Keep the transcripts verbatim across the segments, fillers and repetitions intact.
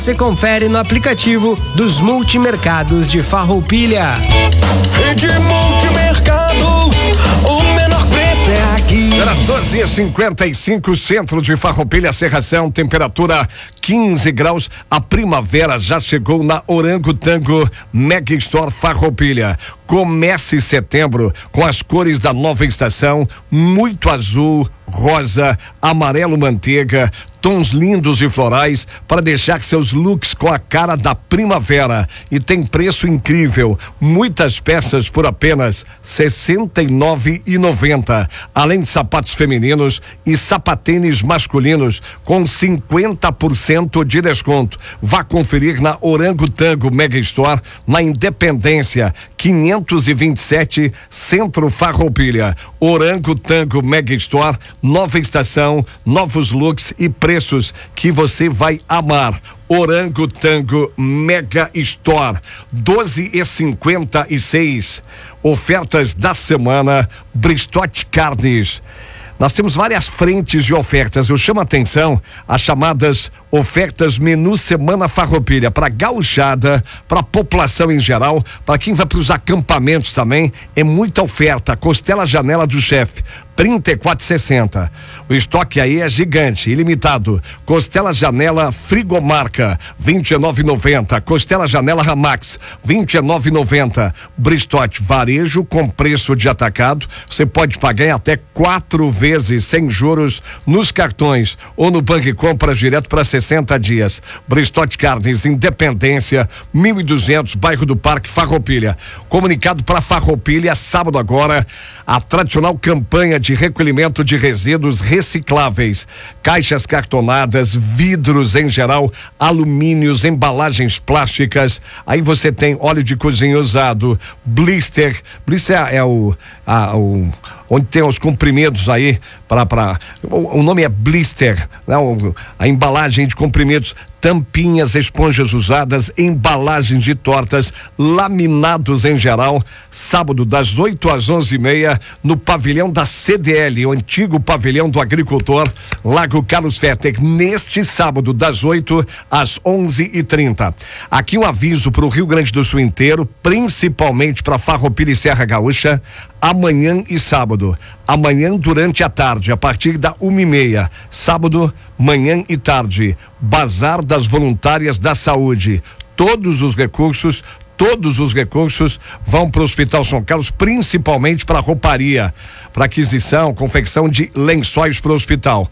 Você confere no aplicativo dos multimercados de Farroupilha. Rede Multimercados, o menor preço é aqui. Era doze e cinquenta e cinco, centro de Farroupilha, Serração, temperatura quinze graus. A primavera já chegou na Orangotango Mega Store Farroupilha. Comece setembro com as cores da nova estação, muito azul, rosa, amarelo manteiga, tons lindos e florais para deixar seus looks com a cara da primavera. E tem preço incrível, muitas peças por apenas sessenta e nove reais e noventa centavos, além de sapatos femininos e sapatênis masculinos com cinquenta por cento de desconto. Vá conferir na Orangotango Mega Store, na Independência quinhentos e vinte e sete, Centro Farroupilha. Orangotango Mega Store, nova estação, novos looks e preços que você vai amar. Orangotango Mega Store, doze e cinquenta e seis. Ofertas da semana, Bristote Carnes. Nós temos várias frentes de ofertas. Eu chamo a atenção as chamadas ofertas menu Semana Farroupilha, para gauchada, para a população em geral, para quem vai para os acampamentos também. É muita oferta. Costela Janela do Chefe, trinta e quatro reais e sessenta centavos. O estoque aí é gigante, ilimitado. Costela Janela Frigomarca, vinte e nove reais e noventa centavos. Costela Janela Ramax, vinte e nove reais e noventa centavos. Bristote Varejo com preço de atacado. Você pode pagar em até quatro vezes sem juros nos cartões ou no Banco Compras direto para sessenta dias. Bristote Carnes, Independência, mil e duzentos, bairro do Parque, Farroupilha. Comunicado para Farroupilha, sábado agora, a tradicional campanha de recolhimento de resíduos recicláveis, caixas cartonadas, vidros em geral, alumínios, embalagens plásticas. Aí você tem óleo de cozinha usado, blister, blister é o, a, o onde tem os comprimidos aí para para o, o nome é blister, né? O, a embalagem de comprimidos, tampinhas, esponjas usadas, embalagens de tortas, laminados em geral. Sábado das oito às onze e meia no pavilhão da C D L, o antigo pavilhão do agricultor, Lago Carlos Fetter. Neste sábado das oito às onze e trinta. Aqui um aviso para o Rio Grande do Sul inteiro, principalmente para Farroupilha e Serra Gaúcha. Amanhã e sábado. Amanhã durante a tarde, a partir da uma e meia. Sábado, manhã e tarde. Bazar das Voluntárias da Saúde. Todos os recursos, todos os recursos vão para o Hospital São Carlos, principalmente para rouparia, para aquisição, confecção de lençóis para o hospital.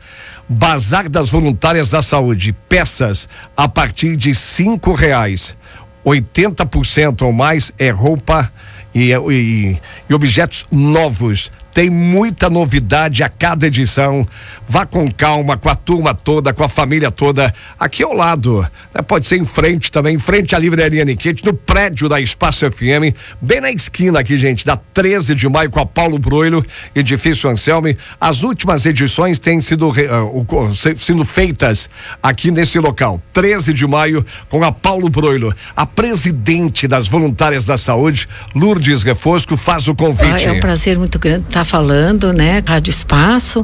Bazar das Voluntárias da Saúde. Peças a partir de cinco reais. oitenta por cento ou mais é roupa E, e, e objetos novos. Tem muita novidade a cada edição. Vá com calma, com a turma toda, com a família toda, aqui ao lado, né? Pode ser em frente também, em frente à Livraria Niquete, no prédio da Espaço F M, bem na esquina aqui, gente, da treze de maio com a Paulo Broilo, edifício Anselme. As últimas edições têm sido uh, uh, sendo feitas aqui nesse local, treze de maio com a Paulo Broilo. A presidente das Voluntárias da Saúde, Lourdes Refosco, faz o convite. Ah, é um prazer muito grande estar falando, né? Rádio Espaço,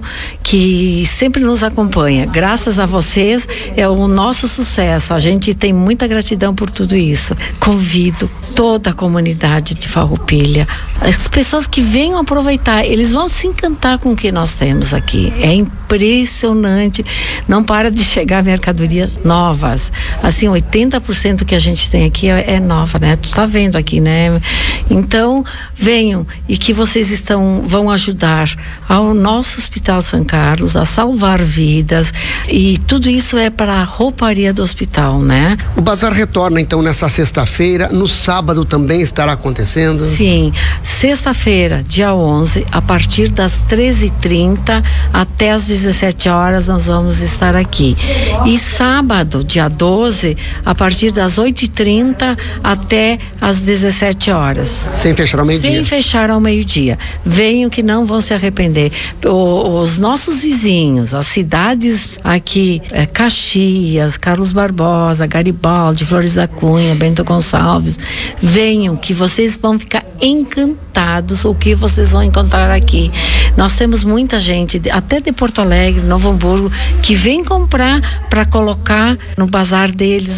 que sempre nos acompanha. Graças a vocês é o nosso sucesso. A gente tem muita gratidão por tudo isso. Convido toda a comunidade de Farroupilha, as pessoas que venham aproveitar, eles vão se encantar com o que nós temos aqui. É impressionante. Não para de chegar mercadorias novas. Assim, oitenta por cento que a gente tem aqui é, é nova, né? Tu tá vendo aqui, né? Então, venham e que vocês estão, vão ajudar ao nosso Hospital São Carlos a salvar vidas, e tudo isso é para a rouparia do hospital, né? O bazar retorna então nessa sexta-feira, no sábado também estará acontecendo? Sim, sexta-feira, dia onze, a partir das treze e trinta até as dezessete horas nós vamos estar aqui. E sábado, dia doze, a partir das oito e trinta até as dezessete horas. Sem fechar ao meio-dia? Sem fechar ao meio-dia. Venham que não vão se arrepender. O, os nossos vizinhos, as cidades aqui, é, Caxias, Carlos Barbosa, Garibaldi, Flores da Cunha, Bento Gonçalves, venham que vocês vão ficar encantados o que vocês vão encontrar aqui. Nós temos muita gente, até de Porto Alegre, Novo Hamburgo, que vem comprar para colocar no bazar deles